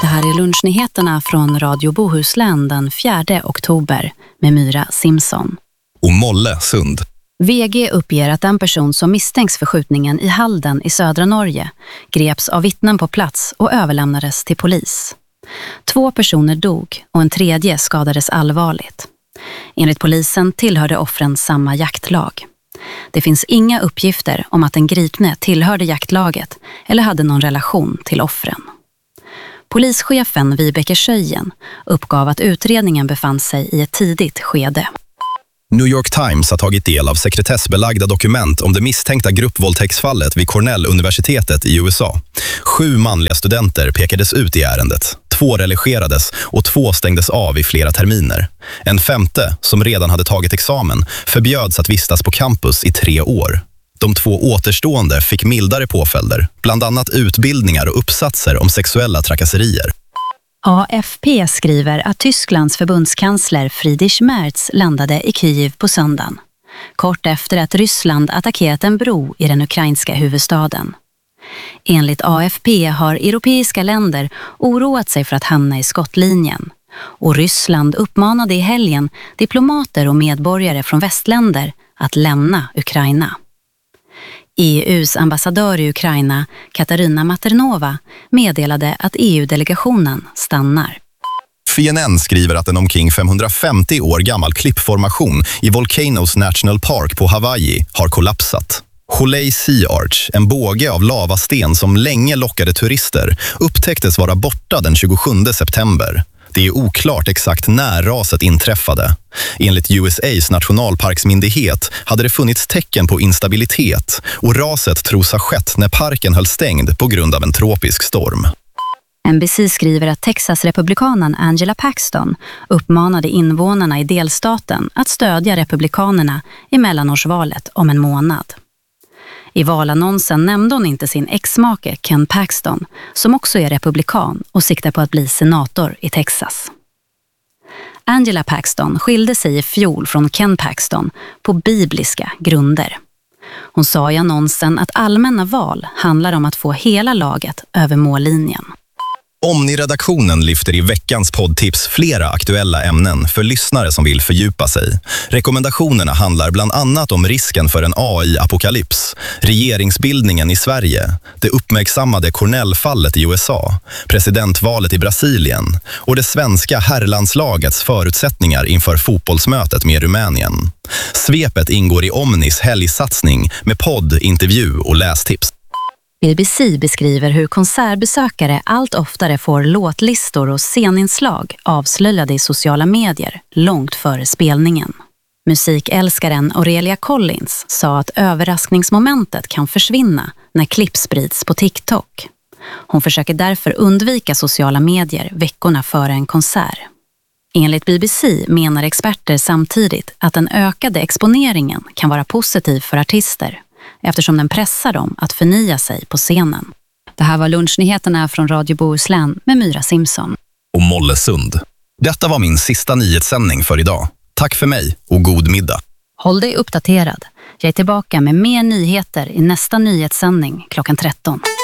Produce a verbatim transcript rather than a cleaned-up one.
här är lunchnyheterna från Radio Bohuslän den fjärde oktober med Myra Simson. Och Molle Sund. V G uppger att en person som misstänks för skjutningen i Halden i södra Norge greps av vittnen på plats och överlämnades till polis. Två personer dog och en tredje skadades allvarligt. Enligt polisen tillhörde offren samma jaktlag. Det finns inga uppgifter om att den gripne tillhörde jaktlaget eller hade någon relation till offren. Polischefen Vibeke Schöjen uppgav att utredningen befann sig i ett tidigt skede. New York Times har tagit del av sekretessbelagda dokument om det misstänkta gruppvåldtäktsfallet vid Cornell-universitetet i U S A. Sju manliga studenter pekades ut i ärendet. Två religerades och två stängdes av i flera terminer. En femte, som redan hade tagit examen, förbjöds att vistas på campus i tre år. De två återstående fick mildare påföljder, bland annat utbildningar och uppsatser om sexuella trakasserier. A F P skriver att Tysklands förbundskansler Friedrich Merz landade i Kiev på söndagen, kort efter att Ryssland attackerat en bro i den ukrainska huvudstaden. Enligt A F P har europeiska länder oroat sig för att hamna i skottlinjen, och Ryssland uppmanade i helgen diplomater och medborgare från västländer att lämna Ukraina. E U:s ambassadör i Ukraina, Katarina Maternova, meddelade att E U-delegationen stannar. C N N skriver att en omkring femhundrafemtio år gammal klippformation i Volcanoes National Park på Hawaii har kollapsat. Holley Sea Arch, en båge av lavasten som länge lockade turister, upptäcktes vara borta den tjugosjunde september. Det är oklart exakt när raset inträffade. Enligt U S A's nationalparksmyndighet hade det funnits tecken på instabilitet och raset tros ha skett när parken höll stängd på grund av en tropisk storm. N B C skriver att Texas-republikanen Angela Paxton uppmanade invånarna i delstaten att stödja republikanerna i mellanårsvalet om en månad. I valannonsen nämnde hon inte sin ex-make Ken Paxton, som också är republikan och siktar på att bli senator i Texas. Angela Paxton skilde sig i fjol från Ken Paxton på bibliska grunder. Hon sa i annonsen att allmänna val handlar om att få hela laget över mållinjen. Omni-redaktionen lyfter i veckans poddtips flera aktuella ämnen för lyssnare som vill fördjupa sig. Rekommendationerna handlar bland annat om risken för en A I-apokalyps, regeringsbildningen i Sverige, det uppmärksammade Cornell-fallet i U S A, presidentvalet i Brasilien och det svenska herrlandslagets förutsättningar inför fotbollsmötet med Rumänien. Svepet ingår i Omnis helgsatsning med podd, intervju och lästips. B B C beskriver hur konsertbesökare allt oftare får låtlistor och sceninslag avslöjade i sociala medier långt före spelningen. Musikälskaren Aurelia Collins sa att överraskningsmomentet kan försvinna när klipp sprids på TikTok. Hon försöker därför undvika sociala medier veckorna före en konsert. Enligt B B C menar experter samtidigt att den ökade exponeringen kan vara positiv för artister, eftersom den pressar dem att förnya sig på scenen. Det här var lunchnyheterna från Radio Bohuslän med Myra Simson. Och Molle Sund. Detta var min sista nyhetssändning för idag. Tack för mig och god middag. Håll dig uppdaterad. Jag är tillbaka med mer nyheter i nästa nyhetssändning klockan tretton.